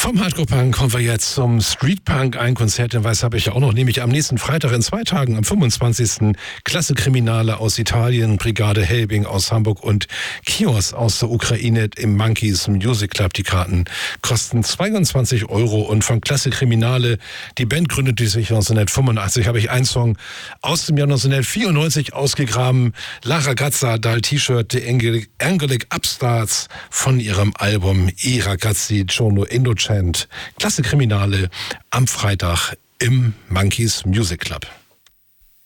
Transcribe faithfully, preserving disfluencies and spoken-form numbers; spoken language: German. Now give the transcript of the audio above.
Vom Hardcore-Punk kommen wir jetzt zum Street-Punk. Ein Konzerthinweis habe ich auch noch, nämlich am nächsten Freitag in zwei Tagen, am fünfundzwanzigsten Klasse Kriminale aus Italien, Brigade Helbing aus Hamburg und Kios aus der Ukraine im Monkeys Music Club. Die Karten kosten zweiundzwanzig Euro und von Klasse Kriminale, die Band gründete sich neunzehnhundertfünfundachtzig, habe ich einen Song aus dem Jahr neunzehnhundertvierundneunzig ausgegraben. La Ragazza dal T-Shirt, die Angelic, Angelic Upstarts von ihrem Album I Ragazzi Giorno Innocent. Klasse Kriminale am Freitag im Monkeys Music Club.